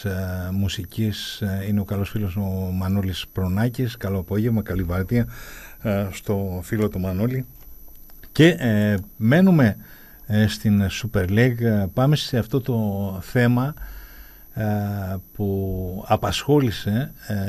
μουσικής είναι ο καλός φίλος ο Μανώλης Προνάκης. Καλό απόγευμα, καλή βάρδια στο φίλο του Μανώλη. Και μένουμε στην Super League. Πάμε σε αυτό το θέμα που απασχόλησε